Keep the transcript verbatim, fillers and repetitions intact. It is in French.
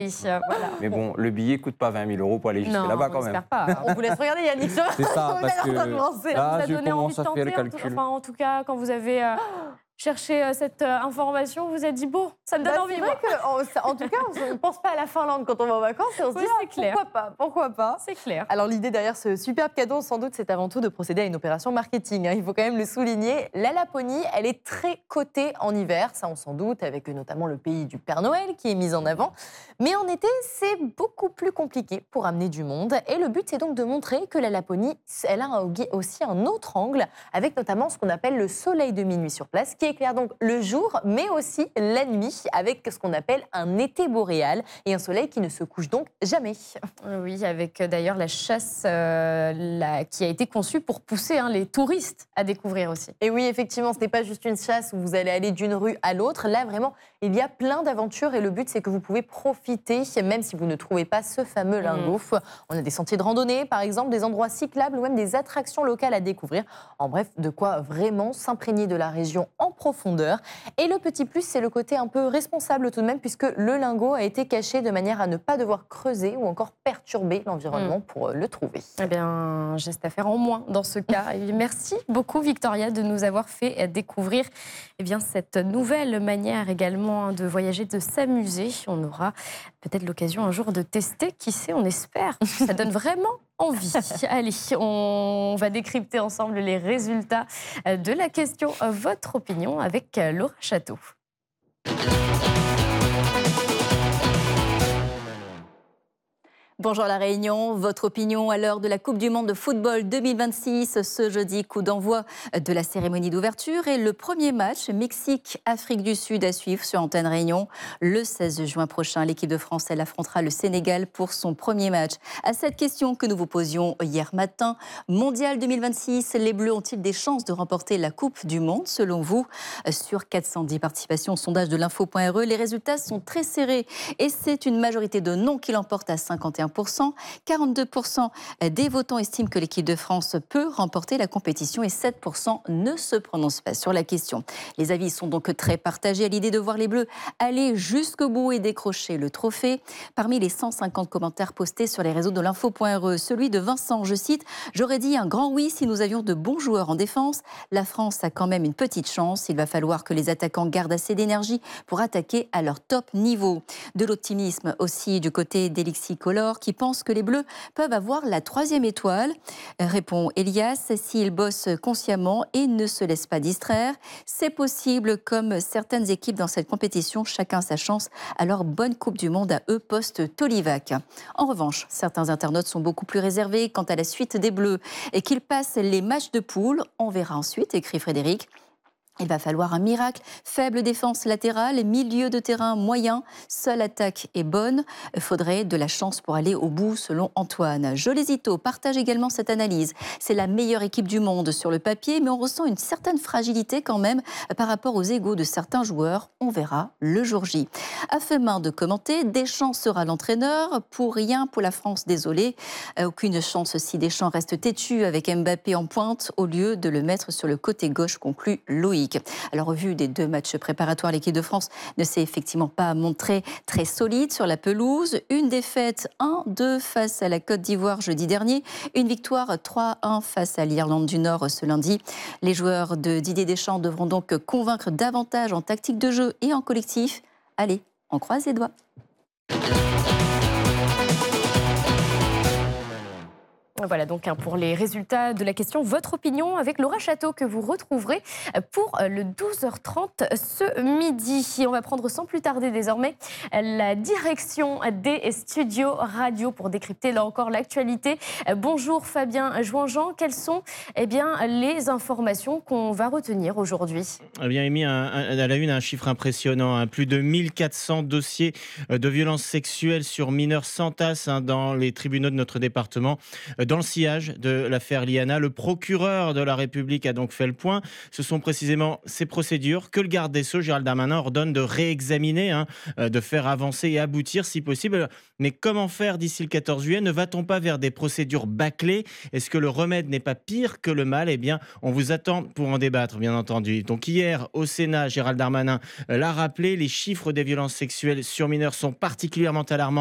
Oui, euh, voilà. Mais bon, le billet ne coûte pas vingt mille euros pour aller jusque Non, là-bas on quand même. espère pas. On vous laisse regarder, Yannick. C'est ça, On parce est en train de que lancer. là, vous a je donné envie commence de à faire le tenter, en tout- calcul. Enfin, en tout cas, quand vous avez euh, cherché euh, cette euh, information, vous vous êtes dit, bon, ça me donne Bah, envie. c'est moi. vrai que, en, ça- en tout cas, on ne pense pas à la Finlande quand on va en vacances et on se Oui, dit, c'est ah, clair. pourquoi pas, pourquoi pas. C'est clair. Alors l'idée derrière ce superbe cadeau, sans doute, c'est avant tout de procéder à une opération marketing. hein. Il faut quand même le souligner. La Laponie, elle est très cotée en hiver, ça on s'en doute, avec notamment le pays du Père Noël qui est mis en avant. Mais en été, c'est beaucoup plus compliqué pour amener du monde. Et le but, c'est donc de montrer que la Laponie, elle a aussi un autre angle, avec notamment ce qu'on appelle le soleil de minuit sur place, qui éclaire donc le jour, mais aussi la nuit, avec ce qu'on appelle un été boréal et un soleil qui ne se couche donc jamais. Oui, avec euh, d'ailleurs la chasse euh, la- qui a été conçue pour pousser hein, les touristes à découvrir aussi. Et oui, effectivement, ce n'est pas juste une chasse où vous allez aller d'une rue à l'autre. Là, vraiment, il y a plein d'aventures et le but, c'est que vous pouvez profiter, même si vous ne trouvez pas ce fameux lingot. Mmh. On a des sentiers de randonnée, par exemple, des endroits cyclables ou même des attractions locales à découvrir. En bref, de quoi vraiment s'imprégner de la région en profondeur. Et le petit plus, c'est le côté un peu responsable tout de même, puisque le lingot a été caché de manière à ne pas devoir creuser ou encore perturber l'environnement mmh. pour le trouver. Eh bien, geste à faire en moins dans ce cas. Et merci beaucoup, Victoria, de nous avoir fait découvrir eh bien, cette nouvelle manière également de voyager, de s'amuser. On aura peut-être l'occasion un jour de tester, qui sait, on espère. Ça donne vraiment envie. Allez, on va décrypter ensemble les résultats de la question « Votre opinion » avec Laura Château. Bonjour La Réunion, votre opinion à l'heure de la Coupe du Monde de football deux mille vingt-six. Ce jeudi, coup d'envoi de la cérémonie d'ouverture et le premier match Mexique-Afrique du Sud à suivre sur Antenne Réunion. Le seize juin prochain, l'équipe de France, elle affrontera le Sénégal pour son premier match. À cette question que nous vous posions hier matin, Mondial deux mille vingt-six, les Bleus ont-ils des chances de remporter la Coupe du Monde selon vous? Sur quatre cent dix participations au sondage de l'info point r e, les résultats sont très serrés et c'est une majorité de non qui l'emporte à cinquante et un pour cent. quarante-deux pour cent des votants estiment que l'équipe de France peut remporter la compétition et sept pour cent ne se prononcent pas sur la question. Les avis sont donc très partagés à l'idée de voir les Bleus aller jusqu'au bout et décrocher le trophée. Parmi les cent cinquante commentaires postés sur les réseaux de l'info point r e, celui de Vincent, je cite, « J'aurais dit un grand oui si nous avions de bons joueurs en défense. La France a quand même une petite chance. Il va falloir que les attaquants gardent assez d'énergie pour attaquer à leur top niveau. » De l'optimisme aussi du côté d'Elixicolor, qui pense que les Bleus peuvent avoir la troisième étoile. Répond Elias, s'ils bossent consciemment et ne se laissent pas distraire, c'est possible comme certaines équipes dans cette compétition, chacun sa chance. Alors bonne Coupe du Monde à eux post-Tolivac. En revanche, certains internautes sont beaucoup plus réservés quant à la suite des Bleus et qu'ils passent les matchs de poule. On verra ensuite, écrit Frédéric. Il va falloir un miracle. Faible défense latérale, milieu de terrain moyen, seule attaque est bonne. Faudrait de la chance pour aller au bout, selon Antoine. Jolésito partage également cette analyse. C'est la meilleure équipe du monde sur le papier, mais on ressent une certaine fragilité quand même par rapport aux égos de certains joueurs. On verra le jour J. Afin de commenter, Deschamps sera l'entraîneur. Pour rien pour la France, désolé. Aucune chance si Deschamps reste têtu avec Mbappé en pointe au lieu de le mettre sur le côté gauche, conclut Loïc. Alors, au vu des deux matchs préparatoires, l'équipe de France ne s'est effectivement pas montrée très solide sur la pelouse. Une défaite un deux face à la Côte d'Ivoire jeudi dernier. Une victoire trois un face à l'Irlande du Nord ce lundi. Les joueurs de Didier Deschamps devront donc convaincre davantage en tactique de jeu et en collectif. Allez, on croise les doigts. Voilà donc hein, pour les résultats de la question. Votre opinion avec Laura Château que vous retrouverez pour le douze heures trente ce midi. Et on va prendre sans plus tarder désormais la direction des studios radio pour décrypter là encore l'actualité. Bonjour Fabien Jouanjean, quelles sont eh bien, les informations qu'on va retenir aujourd'hui? Eh bien, émis un, un, à la une un chiffre impressionnant, hein. Plus de mille quatre cents dossiers de violences sexuelles sur mineurs s'entassent hein, dans les tribunaux de notre département. dans le sillage de l'affaire Liana. Le procureur de la République a donc fait le point. Ce sont précisément ces procédures que le garde des Sceaux, Gérald Darmanin, ordonne de réexaminer, hein, de faire avancer et aboutir si possible. Mais comment faire d'ici le quatorze juillet? Ne va-t-on pas vers des procédures bâclées? Est-ce que le remède n'est pas pire que le mal? Eh bien, on vous attend pour en débattre, bien entendu. Donc hier, au Sénat, Gérald Darmanin l'a rappelé, les chiffres des violences sexuelles sur mineurs sont particulièrement alarmants